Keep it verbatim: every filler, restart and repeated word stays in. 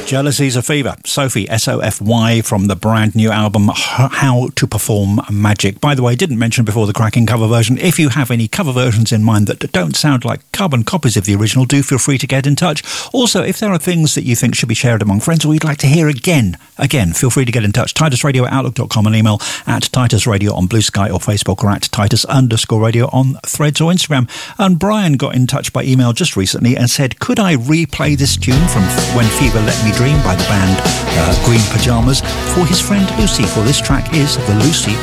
Jealousy's a Fever. Sophie, S O F Y, from the brand new album How to Perform Magic. By the way, I didn't mention before the cracking cover version. If you have any cover versions in mind that don't sound like carbon copies of the original, do feel free to get in touch. Also, if there are things that you think should be shared among friends or you'd like to hear again, again, feel free to get in touch. Titus Radio at outlook dot com and email at Titus Radio on Blue Sky or Facebook, or at Titus underscore radio on Threads or Instagram. And Brian got in touch by email just recently and said, could I replay this tune from When Fever Let Me Dream by the band uh, Green Pyjamas for his friend Lucy? For this track is the Lucy